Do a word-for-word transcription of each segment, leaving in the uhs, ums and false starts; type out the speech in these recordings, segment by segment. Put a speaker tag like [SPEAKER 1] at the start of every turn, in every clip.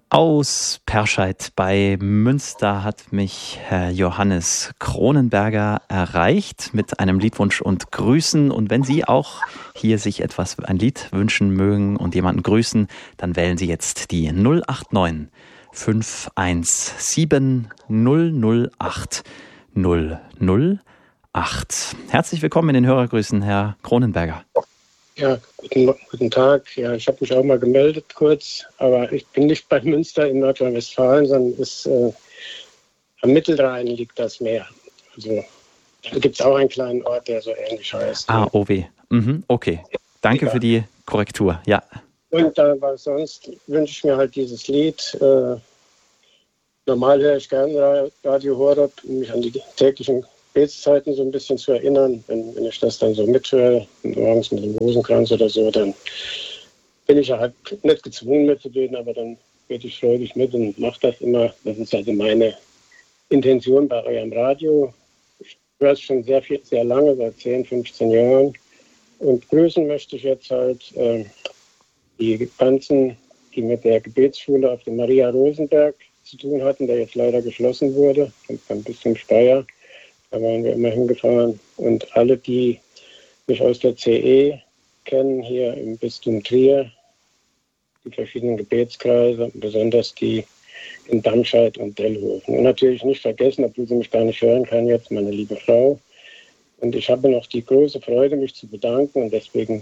[SPEAKER 1] Aus Perscheid bei Münster hat mich Herr Johannes Kronenberger erreicht mit einem Liedwunsch und Grüßen. Und wenn Sie auch hier sich etwas, ein Lied wünschen mögen und jemanden grüßen, dann wählen Sie jetzt die null acht neun fünf eins sieben null null acht null null acht. Herzlich willkommen in den Hörergrüßen, Herr Kronenberger.
[SPEAKER 2] Ja, guten, guten Tag. Ja, ich habe mich auch mal gemeldet kurz, aber ich bin nicht bei Münster in Nordrhein-Westfalen, sondern ist, äh, am Mittelrhein liegt das Meer. Also da gibt es auch einen kleinen Ort, der so ähnlich heißt.
[SPEAKER 1] Ah, O W. Mhm, okay. Danke ja. für die Korrektur. Ja.
[SPEAKER 2] Und äh, was sonst wünsche ich mir halt dieses Lied. Äh, normal höre ich gerne Radio Horeb, um mich an die täglichen Gebetszeiten so ein bisschen zu erinnern. Wenn, wenn ich das dann so mithöre, morgens mit dem Rosenkranz oder so, dann bin ich ja halt nicht gezwungen mitzubeten, aber dann bete ich freudig mit und mache das immer. Das ist also meine Intention bei eurem Radio. Ich höre es schon sehr viel, sehr lange, seit zehn, fünfzehn Jahren. Und grüßen möchte ich jetzt halt äh, die ganzen, die mit der Gebetsschule auf dem Maria Rosenberg zu tun hatten, der jetzt leider geschlossen wurde, ein bisschen Speyer. Da waren wir immer hingefahren. Und alle, die mich aus der C E kennen, hier im Bistum Trier, die verschiedenen Gebetskreise, besonders die in Damscheid und Dellhofen. Und natürlich nicht vergessen, obwohl sie mich gar nicht hören kann, jetzt meine liebe Frau. Und ich habe noch die große Freude, mich zu bedanken. Und deswegen,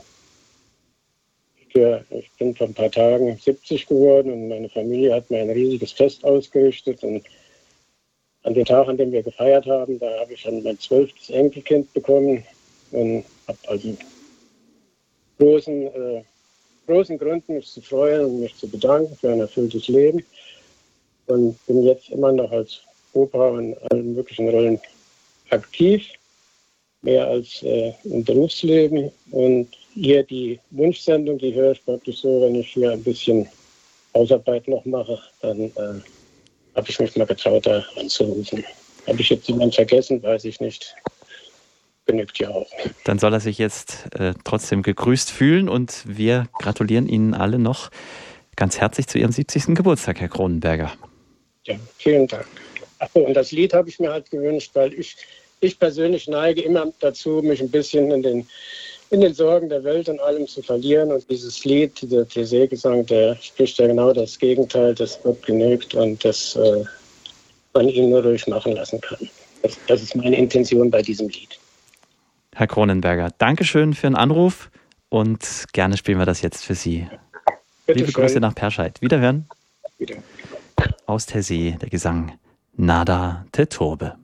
[SPEAKER 2] für, ich bin vor ein paar Tagen siebzig geworden und meine Familie hat mir ein riesiges Fest ausgerichtet. Und an dem Tag, an dem wir gefeiert haben, da habe ich schon mein zwölftes Enkelkind bekommen und habe also großen, äh, großen Grund, mich zu freuen und mich zu bedanken für ein erfülltes Leben. Und bin jetzt immer noch als Opa in allen möglichen Rollen aktiv, mehr als äh, im Berufsleben. Und hier die Wunschsendung, die höre ich praktisch so, wenn ich hier ein bisschen Hausarbeit noch mache, dann äh, habe ich mich mal getraut, da anzurufen. Habe ich jetzt jemanden vergessen, weiß ich nicht. Genügt ja auch.
[SPEAKER 1] Dann soll er sich jetzt äh, trotzdem gegrüßt fühlen und wir gratulieren Ihnen alle noch ganz herzlich zu Ihrem siebzigsten Geburtstag, Herr Kronenberger.
[SPEAKER 2] Ja, vielen Dank. Achso, und das Lied habe ich mir halt gewünscht, weil ich, ich persönlich neige immer dazu, mich ein bisschen in den in den Sorgen der Welt und allem zu verlieren. Und dieses Lied, dieser T C-Gesang, der spricht ja genau das Gegenteil, das Gott genügt und das äh, man ihn nur ruhig machen lassen kann. Das, das ist meine Intention bei diesem Lied.
[SPEAKER 1] Herr Kronenberger, Dankeschön für den Anruf und gerne spielen wir das jetzt für Sie. Bitte Liebe schön. Grüße nach Perscheid. Wiederhören.
[SPEAKER 2] Wieder.
[SPEAKER 1] Aus Tessé, der Gesang Nada te Turbe.